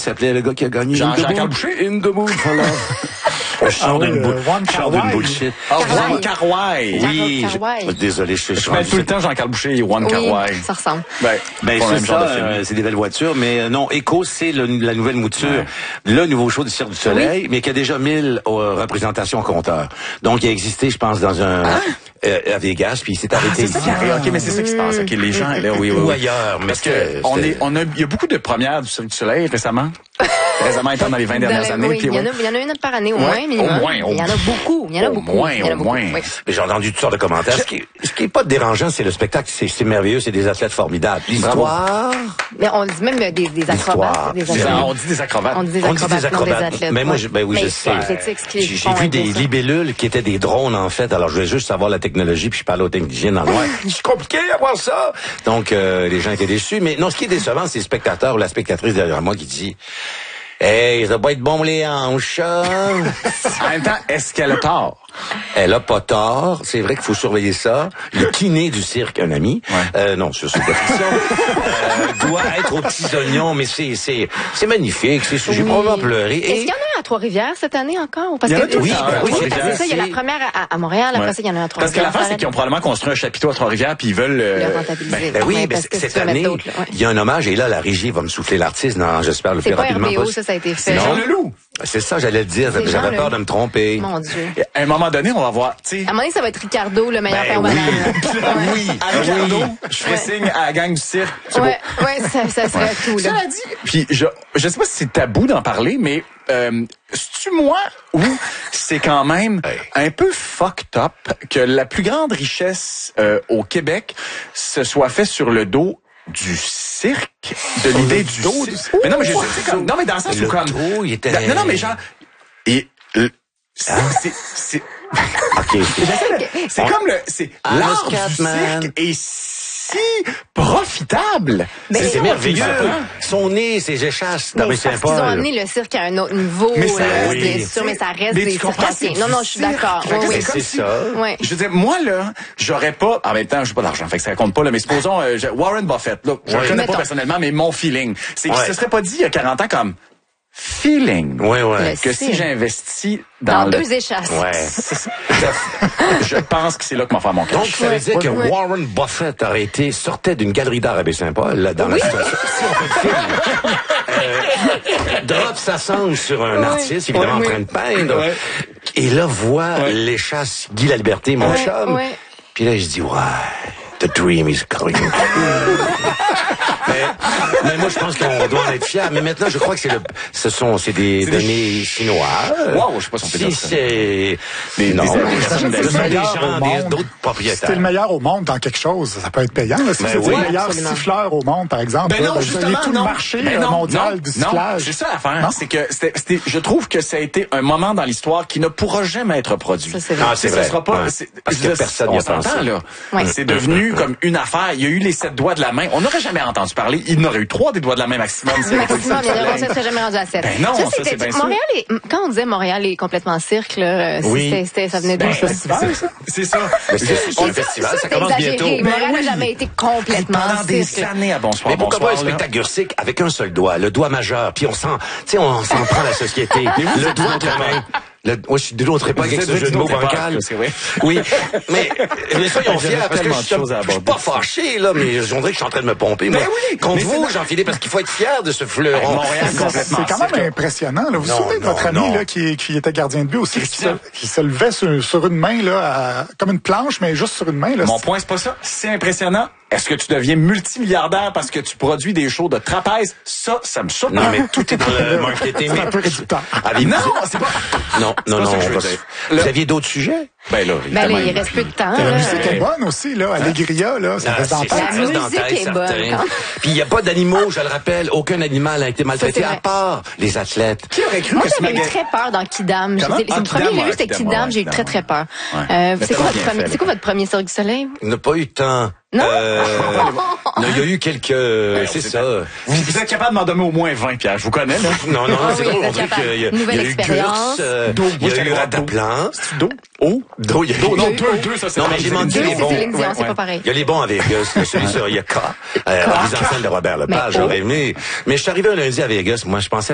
s'appelait le gars qui a gagné? Jean-Carl Boucher? In the mood for love. Je sors d'une bullshit. Juan Carway. Oui. Désolé, je mets tout le temps Jean-Carl Boucher et Juan Carway. Ça ressemble. Ben c'est ça, c'est des belles voitures, mais non, Echo, c'est la nouvelle mouture, le nouveau show du Cirque du Soleil, mais qui a déjà 1000 représentations compteurs. Donc, il a existé, je pense, dans un... à Vegas, puis il s'est arrêté ici. OK, mais c'est ça qui se passe. OK, les gens, là, oui. Ou ailleurs. Parce que il y a beaucoup de premières du Cirque du Soleil récemment. Récemment étant dans les 20 dernières années. Oui, il y en a une par année au moins, minimum. Il y en a beaucoup. Au moins. J'ai entendu toutes sortes de commentaires. Ce qui est pas dérangeant, c'est le spectacle. C'est merveilleux, c'est des athlètes formidables. L'histoire. Mais on dit même des acrobates. On dit des acrobates. On dit des acrobates. Mais moi, je sais. J'ai vu des libellules qui étaient des drones, en fait. Alors, je voulais juste savoir la technologie, puis je parlais aux techniciens dans le noir. C'est compliqué à voir ça. Donc, les gens étaient déçus. Mais non, ce qui est décevant, c'est le spectateur ou la spectatrice derrière moi qui dit... Hey, ça doit pas être bon les hanches. En même temps, est-ce qu'elle a tort? Elle a pas tort. C'est vrai qu'il faut surveiller ça. Le kiné du cirque, un ami. Non, sur cette définition. Doit être aux petits oignons, mais c'est magnifique. J'ai probablement pleuré. Est-ce qu'il y en a à Trois-Rivières cette année encore? Parce que oui, c'est ça. Il y a la première à Montréal, après ça, il y en a à Trois-Rivières. Parce que l'affaire, c'est qu'ils ont probablement construit un chapiteau à Trois-Rivières, puis ils veulent le rentabiliser. Oui, mais cette année, il y a un hommage, et là, la régie va me souffler l'artiste, j'espère le plus rapidement possible. Ça a été fait. Jean Leloup. C'est ça, j'allais le dire. J'avais peur de me tromper. Mon Dieu. À un moment donné, on va voir, à un moment donné, ça va être Ricardo, le meilleur père banane. Oui. À Ricardo, je ferai signe à la gang du cirque. Ouais, ça serait tout, là. Cela dit, puis je sais pas si c'est tabou d'en parler, mais c'est-tu moi ou c'est quand même un peu fucked up que la plus grande richesse au Québec se soit fait sur le dos du cirque, de l'idée du dos. Mais non, mais non, mais dans le sens où comme il était... Non, mais genre c'est OK. C'est comme c'est l'art du cirque et si profitable. C'est merveilleux. Son nez, ses échasses dans Saint-Paul. Ils ont amené le cirque à un autre niveau, bien sûr, mais ça reste des circassiens. Non, je suis d'accord. Oui, c'est ça. Je veux dire, moi, là, j'aurais pas, en même temps, j'ai pas d'argent, fait que ça compte pas, là, mais supposons, Warren Buffett, là, je le connais pas personnellement, mais mon feeling, c'est qu'il se serait pas dit il y a 40 ans comme, feeling. Que si j'investis dans 2 échasses. Je pense que c'est là que m'en faire mon cash. Donc, ça veut dire que Warren Buffett sortait d'une galerie d'art à Baie-Saint-Paul, là, dans la situation. Si on peut le film. Drop sa sangle sur un artiste, évidemment, en train de peindre. Et là, voit l'échasse Guy Laliberté, mon chum. Puis là, je dis, the dream is coming true. Mais moi, je pense qu'on doit en être fiers. Mais maintenant, je crois que c'est des données chinois. Wow, je sais pas si on peut dire ça. C'est d'autres propriétaires. C'était le meilleur au monde dans quelque chose. Ça peut être payant. Si c'est le meilleur siffleur au monde, par exemple. Ben non, justement, tout le marché mondial du sifflage. C'est ça l'affaire. C'est que je trouve que ça a été un moment dans l'histoire qui ne pourra jamais être produit. Ça, c'est vrai. C'est vrai. Ça sera pas, parce que personne n'y a pensé. C'est devenu comme une affaire. Il y a eu les 7 doigts de la main. On n'aurait jamais entendu parler. Il n'aurait eu 3 des doigts de la main maximum. Maximum, on ne serait jamais rendu à 7. Ben non, ça c'est bien sûr. Quand on disait Montréal est complètement cirque, là, ça venait d'où ça? C'est ça. C'est un festival, ça commence bientôt. Montréal n'a jamais été complètement pendant des années à Bonsoir. Mais pourquoi pas un spectacle Gursic avec un seul doigt, le doigt majeur, puis on s'en prend la société. Le doigt de la main. Moi, je ne dénoncerai pas avec ce jeu de mots bancal. Oui, mais soyons fiers, parce que je suis pas fâché, là, mais on dirait que je suis en train de me pomper. Moi, contre vous, Jean-Philippe, parce qu'il faut être fier de ce fleuron. C'est quand même impressionnant. Là. Vous vous souvenez de votre ami là, qui était gardien de but aussi, qui se levait sur une main, là, comme une planche, mais juste sur une main. Là. Mon point, c'est pas ça. C'est impressionnant. Est-ce que tu deviens multimilliardaire parce que tu produis des shows de trapèze? Ça me surprend. Non, mais tout est dans le marketing. C'est un peu réducteur. Non, c'est pas... Non. Vous aviez d'autres sujets? Ben là, il reste plus de temps. La musique est bonne aussi, là. Allegria, là, ça reste dans la tête. La musique est bonne. Puis il n'y a pas d'animaux, je le rappelle. Aucun animal n'a été maltraité, à part les athlètes. Qui aurait cru Moi, que j'avais eu très peur dans Kidam. C'est le premier que j'ai vu, c'était Kidam. J'ai eu très, très peur. C'est quoi votre premier Cirque du Soleil? Il n'a pas eu de temps. Non? Il y a eu quelques... C'est ça. Vous êtes capable de m'en donner au moins 20, Pierre. Je vous connais, là. Non, c'est drôle. On dirait qu'il y a eu Gurs, il y a eu Rataplan. Do, il y a deux, ça c'est... Non, mais j'ai manqué les bons. C'est pas pareil. Il y a les bons à Vegas, celui sur il y a K, la mise en scène de Robert Lepage, j'aurais aimé. Mais je suis arrivé un lundi à Vegas, moi je pensais